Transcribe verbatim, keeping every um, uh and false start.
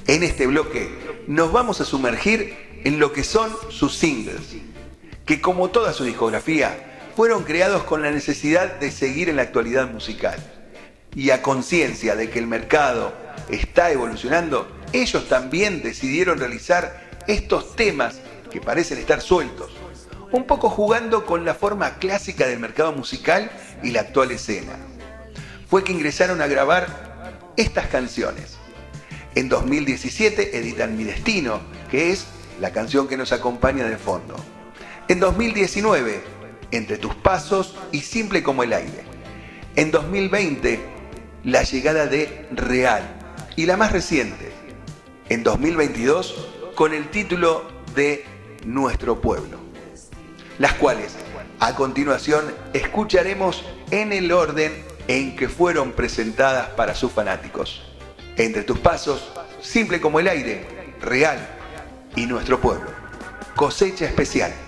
En este bloque nos vamos a sumergir en lo que son sus singles, que como toda su discografía, fueron creados con la necesidad de seguir en la actualidad musical. Y a conciencia de que el mercado está evolucionando, ellos también decidieron realizar estos temas que parecen estar sueltos, un poco jugando con la forma clásica del mercado musical y la actual escena. Fue que ingresaron a grabar estas canciones. En dos mil diecisiete editan Mi Destino, que es la canción que nos acompaña de fondo. En dos mil diecinueve, Entre tus pasos y Simple como el aire. En dos mil veinte, la llegada de Real. Y la más reciente, en dos mil veintidós, con el título de Nuestro Pueblo. Las cuales, a continuación, escucharemos en el orden en que fueron presentadas para sus fanáticos. Entre tus pasos, Simple como el aire, Real y Nuestro Pueblo. Cosecha especial.